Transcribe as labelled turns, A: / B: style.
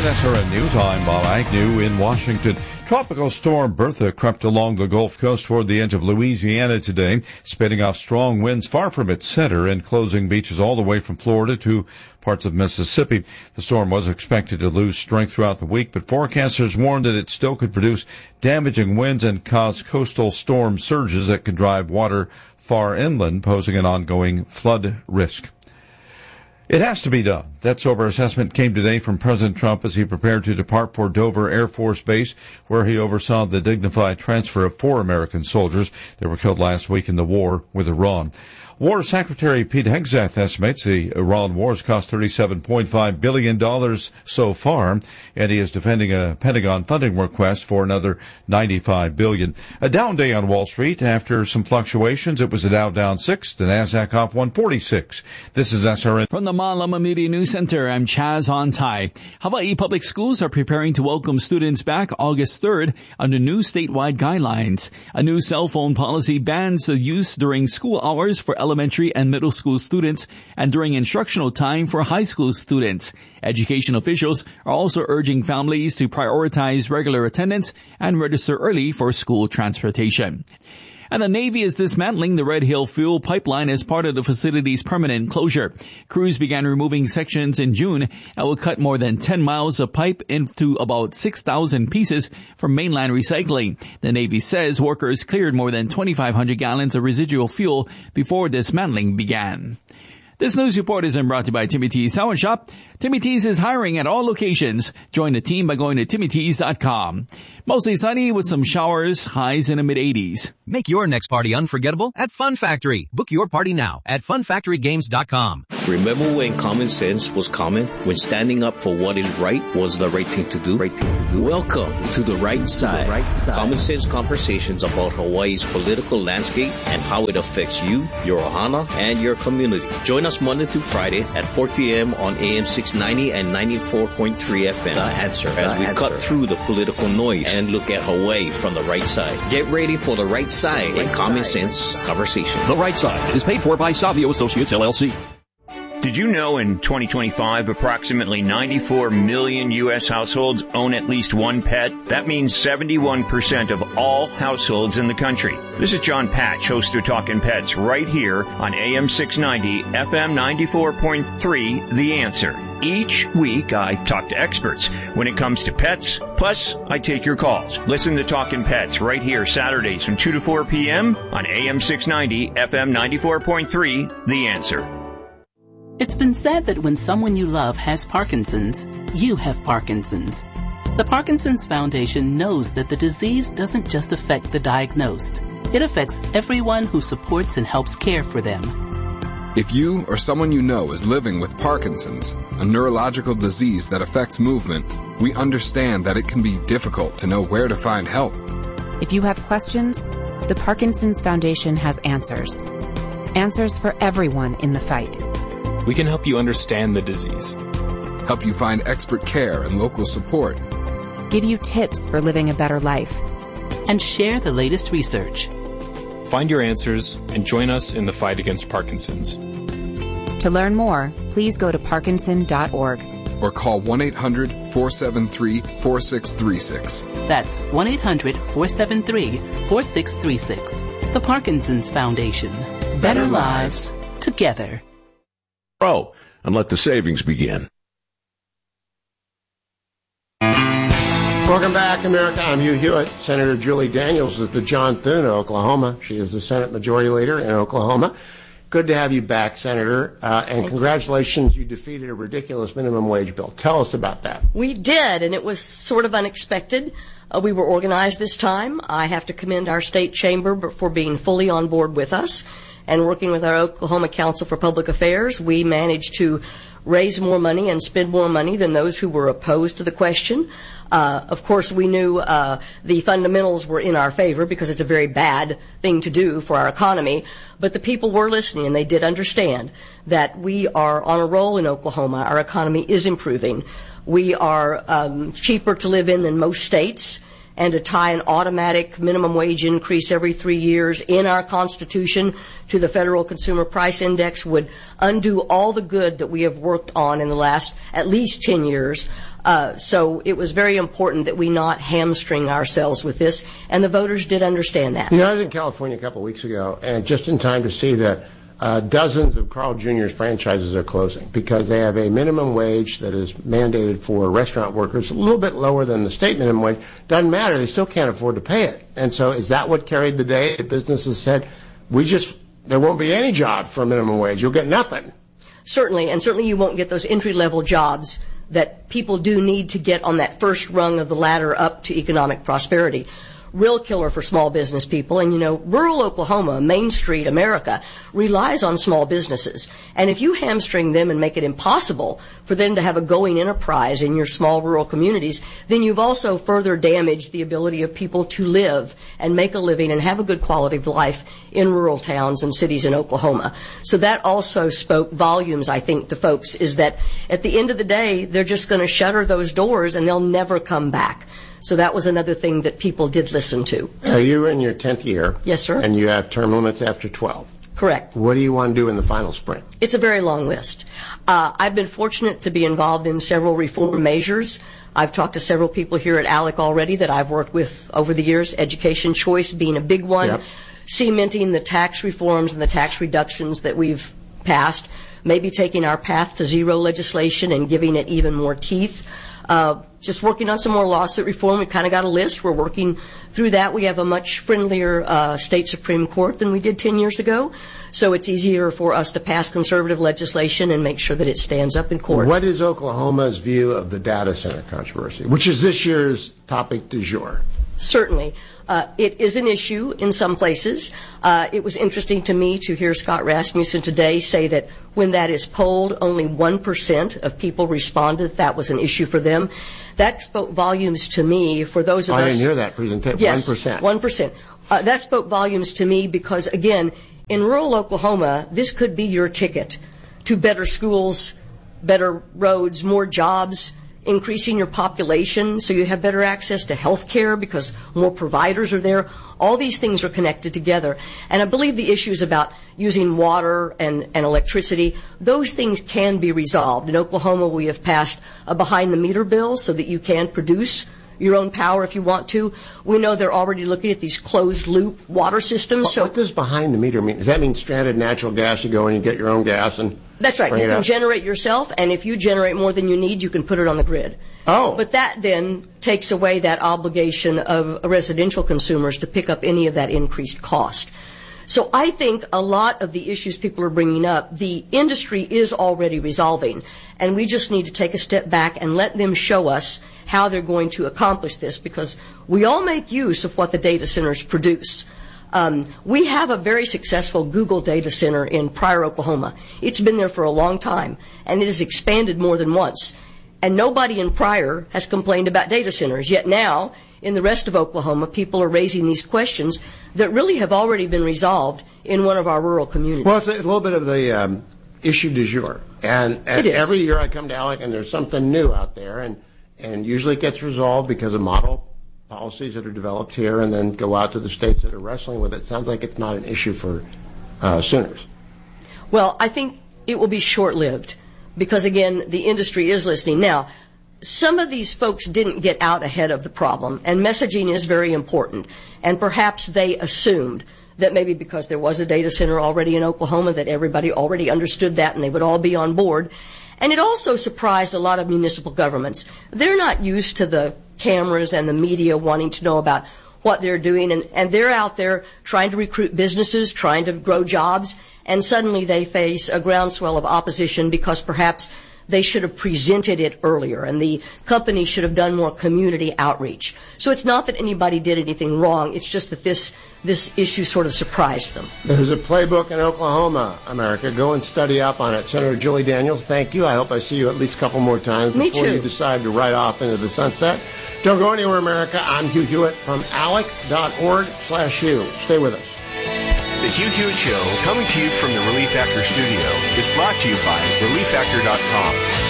A: SRN News, I'm Bob Agnew in Washington. Tropical storm Bertha crept along the Gulf Coast toward the edge of Louisiana today, spitting off strong winds far from its center and closing beaches all the way from Florida to parts of Mississippi. The storm was expected to lose strength throughout the week, but forecasters warned that it still could produce damaging winds and cause coastal storm surges that could drive water far inland, posing an ongoing flood risk. It has to be done. That sober assessment came today from President Trump as he prepared to depart for Dover Air Force Base, where he oversaw the dignified transfer of 4 American soldiers that were killed last week in the war with Iran. War Secretary Pete Hegseth estimates the Iran war has cost $37.5 billion so far, and he is defending a Pentagon funding request for another $95 billion. A down day on Wall Street after some fluctuations. It was the Dow down 6, the Nasdaq off 146. This is SRN.
B: From the Malama Media News Center, I'm Chaz Ontai. Hawaii Public Schools are preparing to welcome students back August 3rd under new statewide guidelines. A new cell phone policy bans the use during school hours for elementary and middle school students and during instructional time for high school students. Education officials are also urging families to prioritize regular attendance and register early for school transportation. And the Navy is dismantling the Red Hill fuel pipeline as part of the facility's permanent closure. Crews began removing sections in June and will cut more than 10 miles of pipe into about 6,000 pieces for mainland recycling. The Navy says workers cleared more than 2,500 gallons of residual fuel before dismantling began. This news report is brought to you by Timmy T's Sour Shop. Timmy T's is hiring at all locations. Join the team by going to TimmyT's.com. Mostly sunny with some showers, highs in the mid-80s.
C: Make your next party unforgettable at Fun Factory. Book your party now at funfactorygames.com.
D: Remember when common sense was common? When standing up for what is right was the right thing to do? Welcome to The Right Side. Common sense conversations about Hawaii's political landscape and how it affects you, your ohana, and your community. Join us Monday through Friday at 4 p.m. on AM 690 and 94.3 FM. The Answer. As we cut through the political noise and look at Hawaii from the right side. Get ready for The Right Side in Common Sense Conversation.
E: The Right Side is paid for by Savio Associates, LLC.
F: Did you know in 2025, approximately 94 million U.S. households own at least one pet? That means 71% of all households in the country. This is John Patch, host of Talkin' Pets, right here on AM 690, FM 94.3, The Answer. Each week, I talk to experts when it comes to pets, plus I take your calls. Listen to Talkin' Pets right here Saturdays from 2 to 4 p.m. on AM 690, FM 94.3, The Answer.
G: It's been said that when someone you love has Parkinson's, you have Parkinson's. The Parkinson's Foundation knows that the disease doesn't just affect the diagnosed. It affects everyone who supports and helps care for them.
H: If you or someone you know is living with Parkinson's, a neurological disease that affects movement, we understand that it can be difficult to know where to find help.
I: If you have questions, the Parkinson's Foundation has answers. Answers for everyone in the fight.
J: We can help you understand the disease,
H: help you find expert care and local support,
I: give you tips for living a better life,
G: and share the latest research.
J: Find your answers and join us in the fight against Parkinson's.
I: To learn more, please go to parkinson.org
H: or call 1-800-473-4636.
G: That's 1-800-473-4636. The Parkinson's Foundation. Better lives together.
E: And let the savings begin.
K: Welcome back, America. I'm Hugh Hewitt. Senator Julie Daniels is the John Thune of Oklahoma. She is the Senate Majority Leader in Oklahoma. Good to have you back, Senator. And congratulations, you defeated a ridiculous minimum wage bill. Tell us about that.
L: We did, and it was sort of unexpected. We were organized this time. I have to commend our state chamber for being fully on board with us. And working with our Oklahoma Council for Public Affairs, we managed to raise more money and spend more money than those who were opposed to the question. Of course, we knew the fundamentals were in our favor because it's a very bad thing to do for our economy. But the people were listening, and they did understand that we are on a roll in Oklahoma. Our economy is improving. We are cheaper to live in than most states. and to tie an automatic minimum wage increase every 3 years in our Constitution to the Federal Consumer Price Index would undo all the good that we have worked on in the last at least 10 years. So it was very important that we not hamstring ourselves with this, and the voters did understand that.
K: You know, I was in California a couple of weeks ago, and just in time to see that dozens of Carl Jr.'s franchises are closing because they have a minimum wage that is mandated for restaurant workers, a little bit lower than the state minimum wage. Doesn't matter. They still can't afford to pay it. And so is that what carried the day? The businesses said, there won't be any job for a minimum wage. You'll get nothing.
L: Certainly, and certainly you won't get those entry-level jobs that people do need to get on that first rung of the ladder up to economic prosperity. Real killer for small business people. And, you know, rural Oklahoma, Main Street, America, relies on small businesses. And if you hamstring them and make it impossible for them to have a going enterprise in your small rural communities, then you've also further damaged the ability of people to live and make a living and have a good quality of life in rural towns and cities in Oklahoma. So that also spoke volumes, I think, to folks, is that at the end of the day, they're just going to shutter those doors and they'll never come back. So that was another thing that people did listen to.
K: You're in your 10th year.
L: Yes, sir.
K: And you have term limits after 12.
L: Correct.
K: What do you want to do in the final sprint?
L: It's a very long list. I've been fortunate to be involved in several reform measures. I've talked to several people here at ALEC already that I've worked with over the years, education choice being a big one,
K: yep.
L: Cementing the tax reforms and the tax reductions that we've passed, maybe taking our path to zero legislation and giving it even more teeth. Just working on some more lawsuit reform. We kind of got a list. We're working through that. We have a much friendlier state Supreme Court than we did 10 years ago. So it's easier for us to pass conservative legislation and make sure that it stands up in court.
K: What is Oklahoma's view of the data center controversy, which is this year's topic du jour?
L: Certainly. It is an issue in some places. It was interesting to me to hear Scott Rasmussen today say that when that is polled, only 1% of people responded that was an issue for them. That spoke volumes to me for those of us.
K: I didn't hear that presentation.
L: Yes,
K: 1%.
L: 1%. That spoke volumes to me because, again, in rural Oklahoma, this could be your ticket to better schools, better roads, more jobs, increasing your population so you have better access to health care because more providers are there. All these things are connected together. And I believe the issues about using water and electricity, those things can be resolved. In Oklahoma, we have passed a behind-the-meter bill so that you can produce your own power if you want to. We know they're already looking at these closed-loop water systems.
K: What does behind-the-meter mean? Does that mean stranded natural gas? You go in and you get your own gas and
L: That's right. You can generate yourself, and if you generate more than you need, you can put it on the grid.
K: Oh.
L: But that then takes away that obligation of residential consumers to pick up any of that increased cost. So I think a lot of the issues people are bringing up, the industry is already resolving, and we just need to take a step back and let them show us how they're going to accomplish this, because we all make use of what the data centers produce. We have a very successful Google data center in Pryor, Oklahoma. It's been there for a long time, and it has expanded more than once. And nobody in Pryor has complained about data centers. Yet now, in the rest of Oklahoma, people are raising these questions that really have already been resolved in one of our rural communities.
K: Well, it's a little bit of the issue du jour. And every year I come to ALEC and there's something new out there, and usually it gets resolved because of model policies that are developed here and then go out to the states that are wrestling with it. Sounds like it's not an issue for Sooners.
L: Well, I think it will be short-lived because, again, the industry is listening. Now, some of these folks didn't get out ahead of the problem, and messaging is very important. And perhaps they assumed that maybe because there was a data center already in Oklahoma that everybody already understood that and they would all be on board. And it also surprised a lot of municipal governments. They're not used to the cameras and the media wanting to know about what they're doing, and they're out there trying to recruit businesses, trying to grow jobs, and suddenly they face a groundswell of opposition because perhaps they should have presented it earlier, and the company should have done more community outreach. So it's not that anybody did anything wrong, it's just that this issue sort of surprised them.
K: There's a playbook in Oklahoma, America. Go and study up on it. Senator Julie Daniels, thank you. I hope I see you at least a couple more times before you decide to ride off into the sunset. Don't go anywhere, America. I'm Hugh Hewitt from alec.org/Hugh. Stay with us.
M: The Hugh Hewitt Show, coming to you from the Relief Factor studio, is brought to you by ReliefFactor.com.